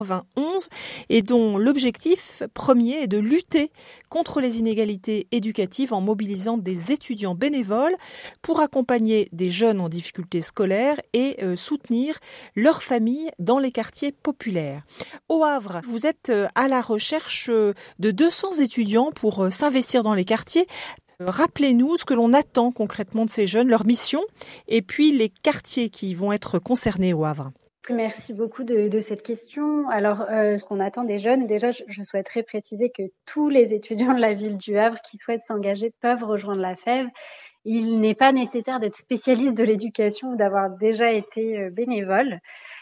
91 et dont l'objectif premier est de lutter contre les inégalités éducatives en mobilisant des étudiants bénévoles pour accompagner des jeunes en difficulté scolaire et soutenir leurs familles dans les quartiers populaires. Au Havre, vous êtes à la recherche de 200 étudiants pour s'investir dans les quartiers. Rappelez-nous ce que l'on attend concrètement de ces jeunes, leur mission et puis les quartiers qui vont être concernés au Havre. Merci beaucoup de cette question. Alors, ce qu'on attend des jeunes, déjà, je souhaiterais préciser que tous les étudiants de la ville du Havre qui souhaitent s'engager peuvent rejoindre la FEV. Il n'est pas nécessaire d'être spécialiste de l'éducation ou d'avoir déjà été bénévole.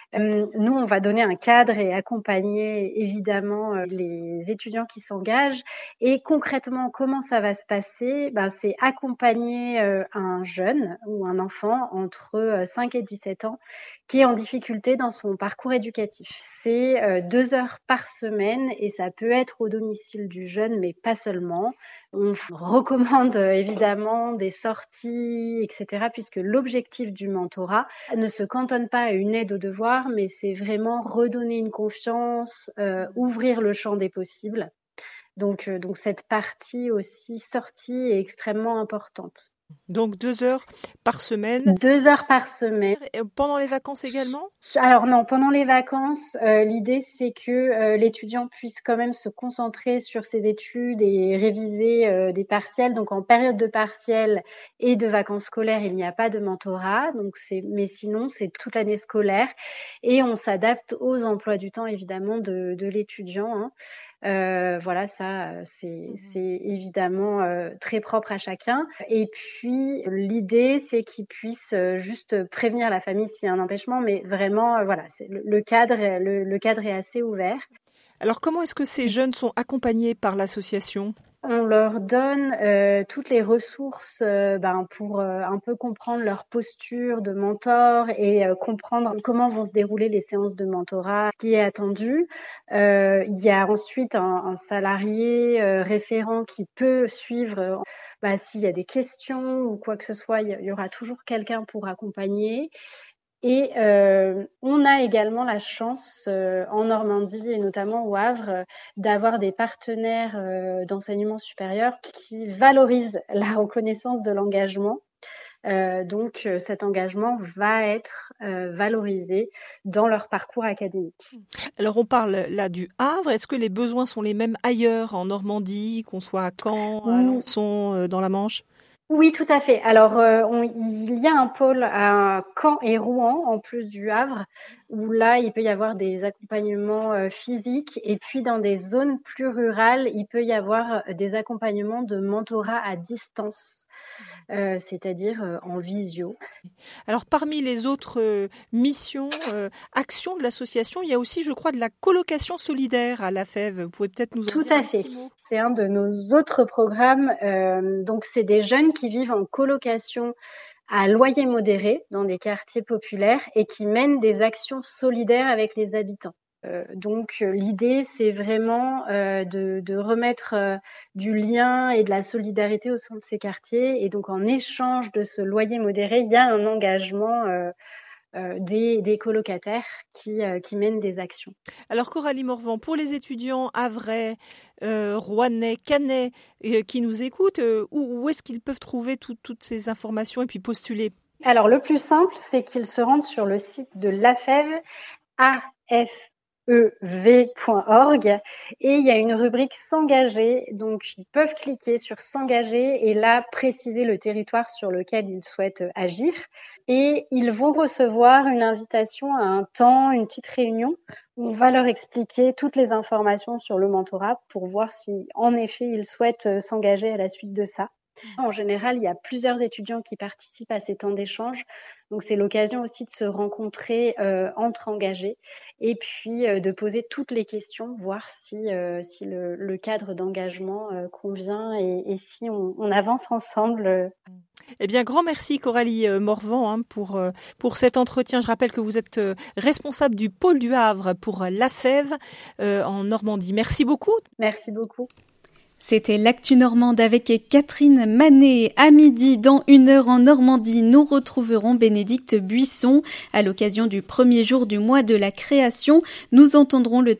Nous, on va donner un cadre et accompagner évidemment les étudiants qui s'engagent. Et concrètement, comment ça va se passer ? C'est accompagner un jeune ou un enfant entre 5 et 17 ans qui est en difficulté dans son parcours éducatif. C'est 2 heures par semaine et ça peut être au domicile du jeune, mais pas seulement. On recommande évidemment des sorties, etc., puisque l'objectif du mentorat ne se cantonne pas à une aide aux devoirs, mais c'est vraiment redonner une confiance, ouvrir le champ des possibles. Donc cette partie aussi sortie est extrêmement importante. Donc 2 heures par semaine. 2 heures par semaine. Et pendant les vacances également ? Alors non, pendant les vacances, l'idée c'est que l'étudiant puisse quand même se concentrer sur ses études et réviser des partiels. Donc en période de partiels et de vacances scolaires, il n'y a pas de mentorat. Mais sinon c'est toute l'année scolaire et on s'adapte aux emplois du temps évidemment de l'étudiant, hein. Voilà, ça, c'est évidemment très propre à chacun. Et puis, l'idée, c'est qu'ils puissent juste prévenir la famille s'il y a un empêchement, mais vraiment, voilà, le cadre est assez ouvert. Alors, comment est-ce que ces jeunes sont accompagnés par l'association ? On leur donne toutes les ressources pour un peu comprendre leur posture de mentor et comprendre comment vont se dérouler les séances de mentorat, ce qui est attendu. Il y a ensuite un salarié référent qui peut suivre s'il y a des questions ou quoi que ce soit, il y aura toujours quelqu'un pour accompagner. Et on a également la chance en Normandie et notamment au Havre d'avoir des partenaires d'enseignement supérieur qui valorisent la reconnaissance de l'engagement. Donc cet engagement va être valorisé dans leur parcours académique. Alors on parle là du Havre. Est-ce que les besoins sont les mêmes ailleurs en Normandie, qu'on soit à Caen, à Alençon, dans la Manche ? Oui, tout à fait. Alors, il y a un pôle à Caen et Rouen, en plus du Havre, où là, il peut y avoir des accompagnements physiques. Et puis, dans des zones plus rurales, il peut y avoir des accompagnements de mentorat à distance, c'est-à-dire en visio. Alors, parmi les autres missions, actions de l'association, il y a aussi, je crois, de la colocation solidaire à la FEV. Vous pouvez peut-être nous en dire un petit mot ? C'est un de nos autres programmes. Donc, c'est des jeunes qui vivent en colocation à loyer modéré dans des quartiers populaires et qui mènent des actions solidaires avec les habitants. Donc, l'idée, c'est vraiment de remettre du lien et de la solidarité au sein de ces quartiers. Et donc, en échange de ce loyer modéré, il y a un engagement des colocataires qui mènent des actions. Alors Coralie Morvan, pour les étudiants havrais, rouennais, cannais qui nous écoutent, où est-ce qu'ils peuvent trouver toutes ces informations et puis postuler ? Alors le plus simple, c'est qu'ils se rendent sur le site de l'AFEV, afev.org, et il y a une rubrique s'engager, donc ils peuvent cliquer sur s'engager et là préciser le territoire sur lequel ils souhaitent agir et ils vont recevoir une invitation à un temps, une petite réunion où on va leur expliquer toutes les informations sur le mentorat pour voir si en effet ils souhaitent s'engager à la suite de ça. En général, il y a plusieurs étudiants qui participent à ces temps d'échange. Donc, c'est l'occasion aussi de se rencontrer entre engagés et puis de poser toutes les questions, voir si le cadre d'engagement convient et si on avance ensemble. Eh bien, grand merci Coralie Morvan pour cet entretien. Je rappelle que vous êtes responsable du pôle du Havre pour l'AFEV en Normandie. Merci beaucoup. Merci beaucoup. C'était l'actu normande avec Catherine Manet. À midi, dans 1 heure en Normandie, nous retrouverons Bénédicte Buisson. À l'occasion du premier jour du mois de la création, nous entendrons le